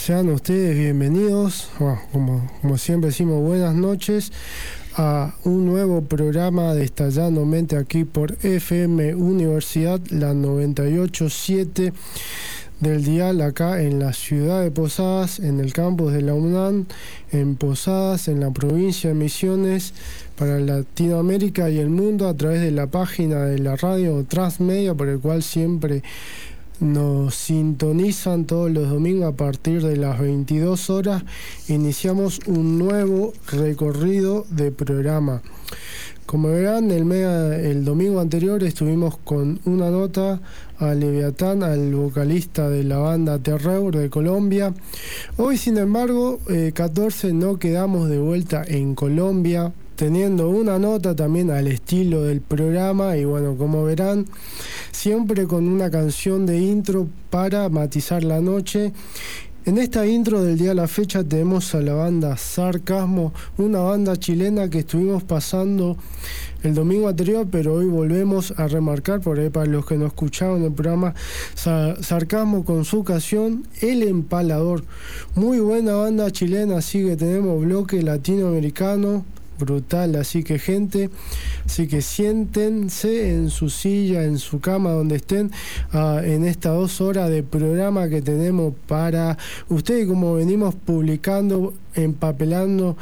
Sean ustedes bienvenidos, como siempre decimos, buenas noches a un nuevo programa de Estallando Mente aquí por FM Universidad, la 98.7 del dial, acá en la ciudad de Posadas, en el campus de la UNAM, en Posadas, en la provincia de Misiones, para Latinoamérica y el mundo, a través de la página de la radio Transmedia, por el cual siempre nos sintonizan todos los domingos a partir de las 22 horas. Iniciamos un nuevo recorrido de programa. Como verán, el domingo anterior estuvimos con una nota a Leviatán, al vocalista de la banda Terreur de Colombia. Hoy, sin embargo, 14 no quedamos de vuelta en Colombia, teniendo una nota también al estilo del programa, y bueno, como verán, siempre con una canción de intro para matizar la noche. En esta intro del día a la fecha tenemos a la banda Sarcasmo, una banda chilena que estuvimos pasando el domingo anterior, pero hoy volvemos a remarcar, por ahí para los que no escucharon el programa, Sarcasmo con su canción El Empalador. Muy buena banda chilena, así que tenemos bloque latinoamericano brutal, así que gente, siéntense en su silla, en su cama, donde estén, en estas 2 horas de programa que tenemos para ustedes, como venimos publicando, empapelando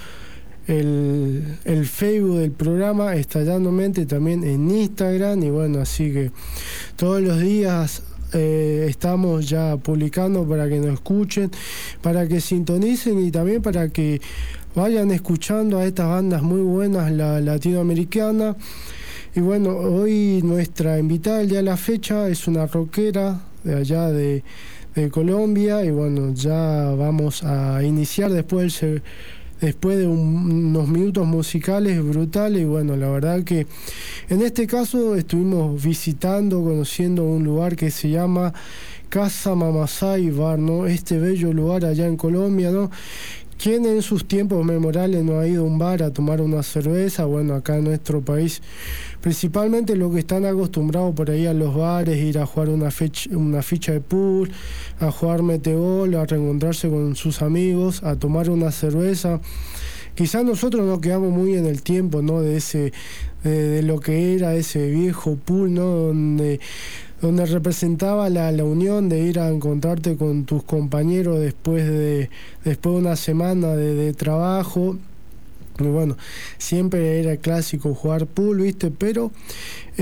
el Facebook del programa Estallando Mente, también en Instagram, y bueno, así que todos los días estamos ya publicando para que nos escuchen, para que sintonicen y también para que vayan escuchando a estas bandas muy buenas, la latinoamericana. Y bueno, hoy nuestra invitada del día de la fecha es una rockera de allá de Colombia, y bueno, ya vamos a iniciar después de unos minutos musicales brutales. Y bueno, la verdad que en este caso estuvimos conociendo un lugar que se llama Casa Mamasay Bar, ¿no? Este bello lugar allá en Colombia, ¿no? ¿Quién en sus tiempos memorables no ha ido a un bar a tomar una cerveza? Bueno, acá en nuestro país, principalmente los que están acostumbrados por ahí a los bares, ir a jugar una ficha de pool, a jugar metegol, a reencontrarse con sus amigos, a tomar una cerveza. Quizás nosotros nos quedamos muy en el tiempo, ¿no? De lo que era ese viejo pool, ¿no? Donde representaba la unión de ir a encontrarte con tus compañeros después de una semana de trabajo. Y bueno, siempre era clásico jugar pool, ¿viste? Pero